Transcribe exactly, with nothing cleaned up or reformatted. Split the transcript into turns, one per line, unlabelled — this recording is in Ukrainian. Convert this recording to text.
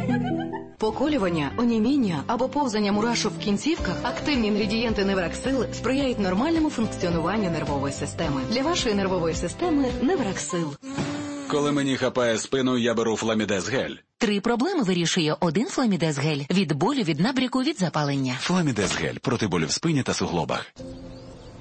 Поколювання, оніміння або повзання мурашок в кінцівках – активні інгредієнти Невраксил сприяють нормальному функціонуванню нервової системи. Для вашої нервової системи Невраксил.
Коли мені хапає спину, я беру Фламідез гель.
Три проблеми вирішує один Фламідез гель. Від болю, від набряку, від запалення.
Фламідез гель проти болю в спині та суглобах.